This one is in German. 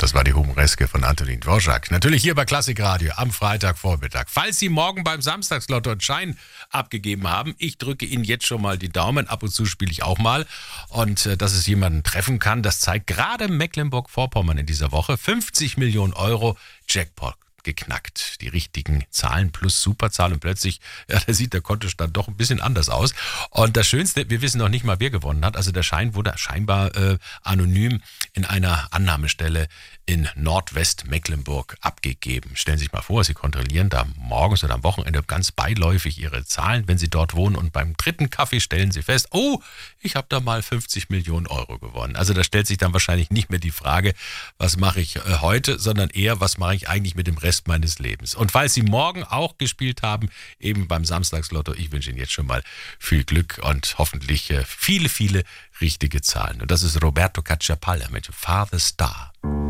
Das war die Humoreske von Antonin Dvorak. Natürlich hier bei Klassik Radio am Freitagvormittag. Falls Sie morgen beim Samstagslotto einen Schein abgegeben haben, ich drücke Ihnen jetzt schon mal die Daumen. Ab und zu spiele ich auch mal. Und dass es jemanden treffen kann, das zeigt gerade Mecklenburg-Vorpommern in dieser Woche. 50 Millionen Euro Jackpot geknackt. Die richtigen Zahlen plus Superzahl und plötzlich, ja, da sieht der Kontostand doch ein bisschen anders aus. Und das Schönste, wir wissen noch nicht mal, wer gewonnen hat. Also der Schein wurde scheinbar anonym in einer Annahmestelle in Nordwest-Mecklenburg abgegeben. Stellen Sie sich mal vor, Sie kontrollieren da morgens oder am Wochenende ganz beiläufig Ihre Zahlen, wenn Sie dort wohnen, und beim dritten Kaffee stellen Sie fest, oh, ich habe da mal 50 Millionen Euro gewonnen. Also da stellt sich dann wahrscheinlich nicht mehr die Frage, was mache ich heute, sondern eher, was mache ich eigentlich mit dem Rest meines Lebens. Und falls Sie morgen auch gespielt haben, eben beim Samstagslotto, ich wünsche Ihnen jetzt schon mal viel Glück und hoffentlich viele, viele richtige Zahlen. Und das ist Roberto Cacciapalla mit Father Star.